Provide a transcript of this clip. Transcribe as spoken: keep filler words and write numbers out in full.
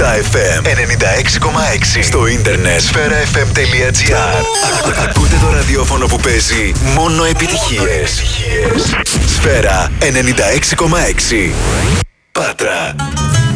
Σφαίρα εφ εμ ενενήντα έξι κόμμα έξι. Στο ίντερνετ σφαίρα εφ εμ τελεία τζι άρ. Ακούτε το ραδιόφωνο που παίζει μόνο επιτυχίες. Σφαίρα ενενήντα έξι κόμμα έξι. Πάτρα.